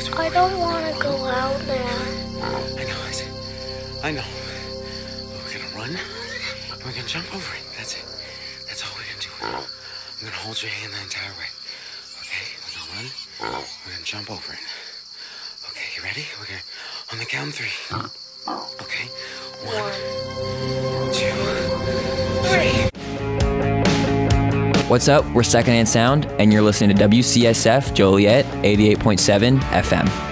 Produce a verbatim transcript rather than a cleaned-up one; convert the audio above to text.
I don't want to go out there. I know, I see. I know. But we're gonna run, and we're gonna jump over it. That's it. That's all we're gonna do. I'm gonna hold your hand the entire way. Okay? We're gonna run. We're gonna jump over it. Okay, you ready? We're gonna on the count of three. Okay? One, One two, three. What's up? We're Secondhand Sound, and you're listening to W C S F Joliet eighty-eight point seven F M.